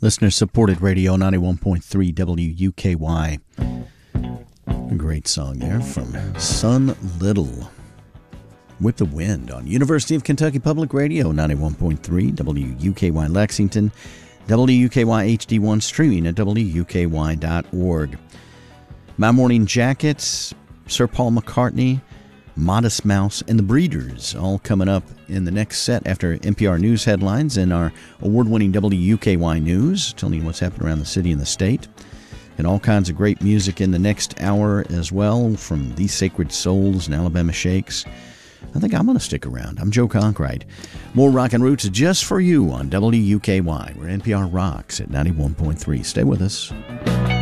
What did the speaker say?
Listener-supported radio, 91.3 WUKY. A great song there from Sun Little. With the Wind on University of Kentucky Public Radio, 91.3 WUKY Lexington, WUKY HD1 streaming at WUKY.org. My Morning Jackets, Sir Paul McCartney, Modest Mouse, and the Breeders, all coming up in the next set after NPR News headlines and our award-winning WUKY News, telling you what's happening around the city and the state. And all kinds of great music in the next hour as well, from These Sacred Souls and Alabama Shakes. I think I'm going to stick around. I'm Joe Conkright. More Rockin' Roots just for you on WUKY, where NPR rocks at 91.3. Stay with us.